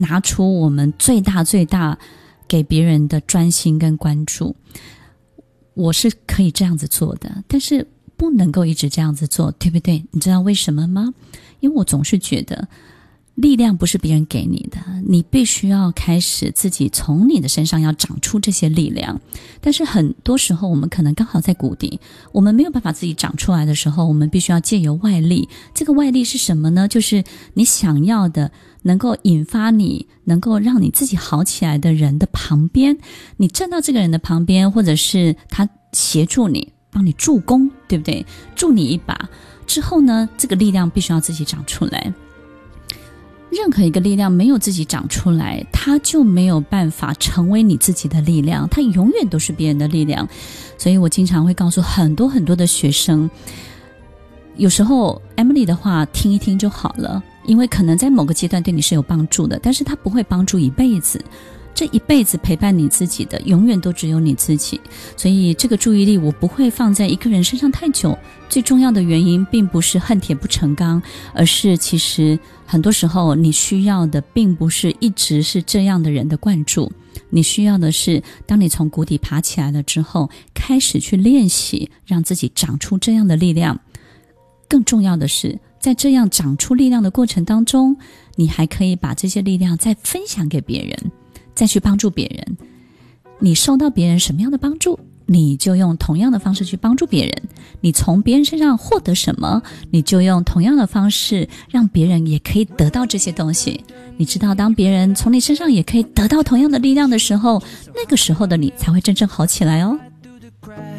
拿出我们最大给别人的专心跟关注。我是可以这样子做的，但是不能够一直这样子做，对不对？你知道为什么吗？因为我总是觉得力量不是别人给你的，你必须要开始自己从你的身上要长出这些力量。但是很多时候我们可能刚好在谷底，我们没有办法自己长出来的时候，我们必须要借由外力。这个外力是什么呢？就是你想要的能够引发你能够让你自己好起来的人的旁边，你站到这个人的旁边，或者是他协助你帮你助攻，对不对？助你一把之后呢，这个力量必须要自己长出来。任何一个力量没有自己长出来，它就没有办法成为你自己的力量，它永远都是别人的力量。所以我经常会告诉很多的学生，有时候 Emily 的话听一听就好了，因为可能在某个阶段对你是有帮助的，但是它不会帮助一辈子。这一辈子陪伴你自己的永远都只有你自己，所以这个注意力我不会放在一个人身上太久。最重要的原因并不是恨铁不成钢，而是其实很多时候你需要的并不是一直是这样的人的灌注，你需要的是当你从谷底爬起来了之后，开始去练习让自己长出这样的力量。更重要的是在这样长出力量的过程当中，你还可以把这些力量再分享给别人，再去帮助别人。你受到别人什么样的帮助，你就用同样的方式去帮助别人。你从别人身上获得什么，你就用同样的方式让别人也可以得到这些东西。你知道当别人从你身上也可以得到同样的力量的时候，那个时候的你才会真正好起来哦。